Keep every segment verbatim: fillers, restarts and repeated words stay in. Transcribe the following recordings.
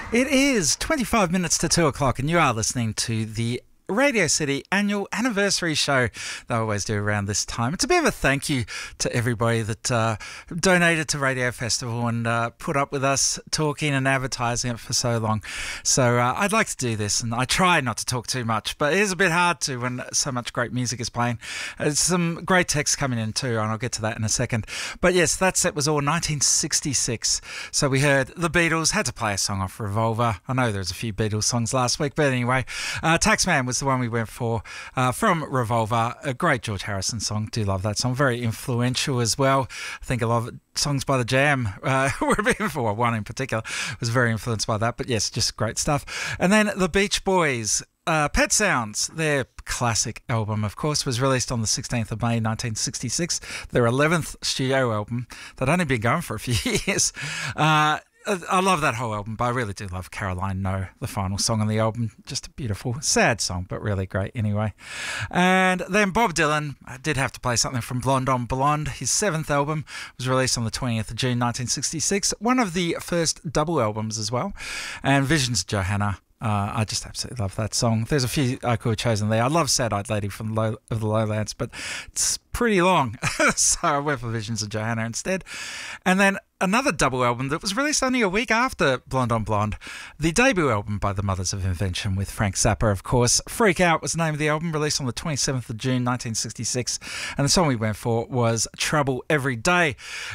It is twenty-five minutes to two o'clock, and you are listening to the Radio City annual anniversary show they always do around this time. It's a bit of a thank you to everybody that uh, donated to Radio Festival and uh, put up with us talking and advertising it for so long. So uh, I'd like to do this, and I try not to talk too much, but it is a bit hard to when so much great music is playing. There's some great texts coming in too, and I'll get to that in a second. But yes, that set was all nineteen sixty-six. So we heard the Beatles, had to play a song off Revolver. I know there was a few Beatles songs last week, but anyway, uh, Taxman was the one we went for uh, from Revolver. A great George Harrison song. Do love that song. Very influential as well. I think a lot of songs by the Jam uh, were a bit for one in particular was very influenced by that. But yes, just great stuff. And then the Beach Boys. Uh, Pet Sounds, their classic album, of course, was released on the sixteenth of May nineteen sixty-six. Their eleventh studio album. They'd only been going for a few years. Uh, I love that whole album, but I really do love Caroline No, the final song on the album. Just a beautiful, sad song, but really great anyway. And then Bob Dylan, I did have to play something from Blonde on Blonde. His seventh album was released on the twentieth of June nineteen sixty-six. One of the first double albums as well. And Visions of Johanna. Uh, I just absolutely love that song. There's a few I could have chosen there. I love Sad Eyed Lady from the Low, of the Lowlands, but it's pretty long. So I went for Visions of Johanna instead. And then another double album that was released only a week after Blonde on Blonde, the debut album by the Mothers of Invention with Frank Zappa, of course. Freak Out was the name of the album, released on the twenty-seventh of June nineteen sixty-six. And the song we went for was Trouble Every Day.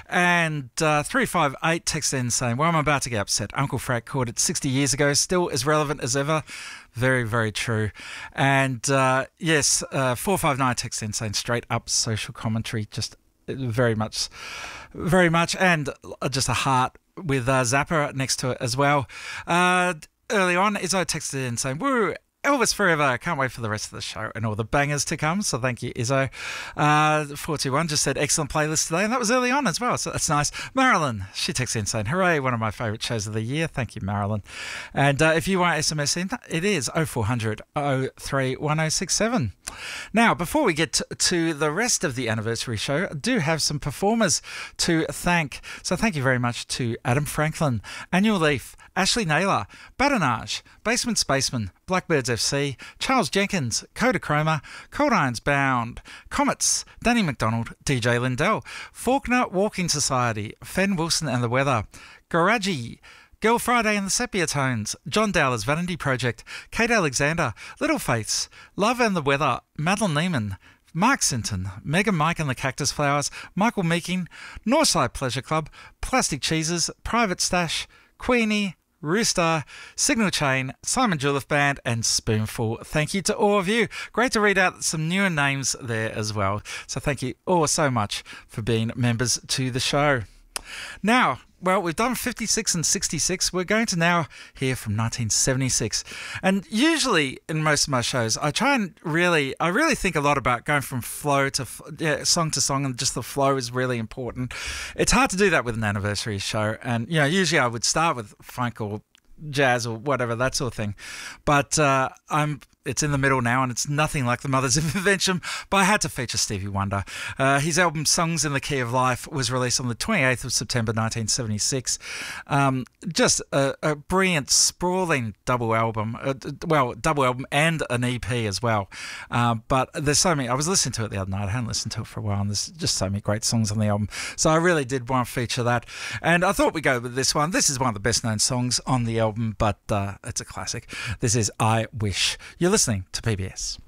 And uh, three five eight texted in saying, well, I'm about to get upset. Uncle Frank caught it sixty years ago, still as relevant as ever. Very, very true. And uh, yes, uh, four five nine texted in saying straight up social commentary, just very much, very much, and just a heart with uh, Zappa next to it as well. Uh, early on, Izzo texted in saying, woo, Elvis forever, can't wait for the rest of the show and all the bangers to come, so thank you, Izzo. Uh, four two one just said, excellent playlist today, and that was early on as well, so that's nice. Marilyn, she texted in saying, hooray, one of my favourite shows of the year. Thank you, Marilyn. And uh, if you want S M S in, it is oh four hundred, oh three one oh six seven. Now, before we get to, to the rest of the anniversary show, I do have some performers to thank. So thank you very much to Adam Franklin, Annual Leaf, Ashley Naylor, Badinage, Basement Spaceman, Blackbirds F C, Charles Jenkins, Kodachroma, Cold Irons Bound, Comets, Danny McDonald, D J Lindell, Faulkner Walking Society, Fen Wilson and the Weather, Garaji, Girl Friday and the Sepia Tones, John Dowler's Vanity Project, Kate Alexander, Little Faiths, Love and the Weather, Madeline Neiman, Mark Sinton, Megan Mike and the Cactus Flowers, Michael Meeking, Northside Pleasure Club, Plastic Cheeses, Private Stash, Queenie, Rooster, Signal Chain, Simon Julef Band and Spoonful. Thank you to all of you. Great to read out some newer names there as well. So thank you all so much for being members to the show. Now, well, we've done fifty-six and sixty-six. We're going to now hear from nineteen seventy-six. And usually in most of my shows, I try and really, I really think a lot about going from flow to yeah, song to song, and just the flow is really important. It's hard to do that with an anniversary show. And, you know, usually I would start with funk or jazz or whatever, that sort of thing. But uh, I'm it's in the middle now, and it's nothing like the Mothers of Invention, but I had to feature Stevie Wonder. Uh, his album Songs in the Key of Life was released on the twenty-eighth of September nineteen seventy-six. Um, just a, a brilliant, sprawling double album. Uh, well, double album and an E P as well. Uh, but there's so many. I was listening to it the other night. I hadn't listened to it for a while, and there's just so many great songs on the album. So I really did want to feature that. And I thought we'd go with this one. This is one of the best-known songs on the album, but uh, it's a classic. This is I Wish. You're listening to P B S.